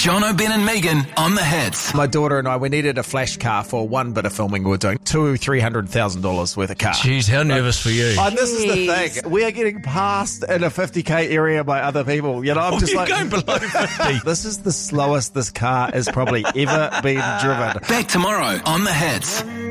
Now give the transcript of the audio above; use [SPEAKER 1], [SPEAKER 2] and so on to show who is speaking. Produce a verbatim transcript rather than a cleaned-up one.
[SPEAKER 1] John O'Ben and Megan on the Hits.
[SPEAKER 2] My daughter and I, we needed a flash car for one bit of filming we were doing. Two, three hundred thousand dollars worth of car.
[SPEAKER 3] Jeez, how nervous for you?
[SPEAKER 2] And this is the thing. We are getting passed in a fifty K area by other people. You know, I'm
[SPEAKER 3] Oh,
[SPEAKER 2] just
[SPEAKER 3] you're
[SPEAKER 2] like,
[SPEAKER 3] going below fifty.
[SPEAKER 2] This is the slowest this car has probably ever been driven.
[SPEAKER 1] Back tomorrow on the Hits.